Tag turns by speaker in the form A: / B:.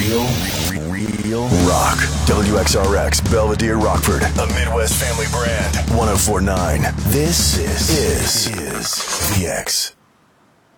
A: Real rock. WXRX, Belvedere, Rockford, a Midwest family brand. 104.9. This is VX.